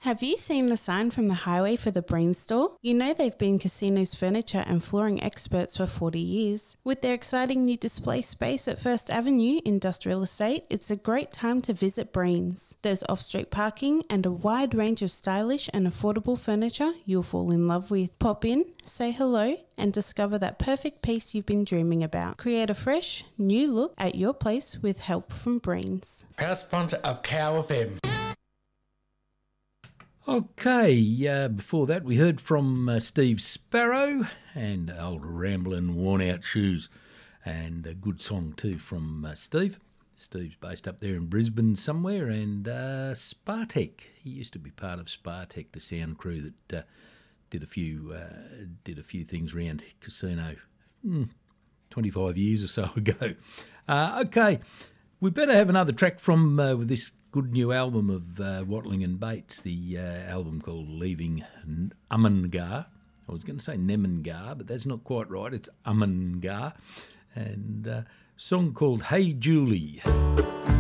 Have you seen the sign from the highway for the Breen store? You know they've been casinos, furniture and flooring experts for 40 years. With their exciting new display space at First Avenue Industrial Estate, it's a great time to visit Breen's. There's off-street parking and a wide range of stylish and affordable furniture you'll fall in love with. Pop in, say hello and discover that perfect piece you've been dreaming about. Create a fresh, new look at your place with help from Breen's. Proud sponsor of Cow FM. Okay, before that we heard from Steve Sparrow and Old Ramblin' Worn Out Shoes, and a good song too from Steve. Steve's based up there in Brisbane somewhere, and Spartek. He used to be part of Spartek, the sound crew that did a few things around casino 25 years or so ago. Okay, we better have another track from with this good new album of Watling and Bates, the album called Leaving Ummanga. I was going to say Nemengar, but that's not quite right. It's Ummanga. And a song called Hey Julie.